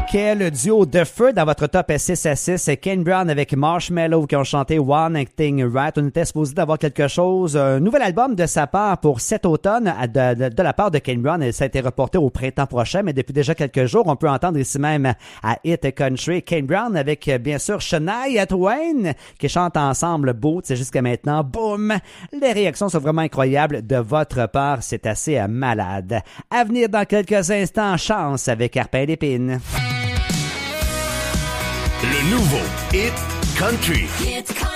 Quel duo de feu dans votre top 6 à 6. Kane Brown avec Marshmello qui ont chanté One Thing Right. On était supposé d'avoir quelque chose, un nouvel album de sa part pour cet automne de la part de Kane Brown. Et ça a été reporté au printemps prochain, mais depuis déjà quelques jours, on peut entendre ici même à Hit Country Kane Brown avec bien sûr Shania Twain qui chantent ensemble Boots jusqu'à maintenant. Boum! Les réactions sont vraiment incroyables de votre part. C'est assez malade. À venir dans quelques instants, Chance avec Arpin d'Épine. Le nouveau Hit Country. Hit Country.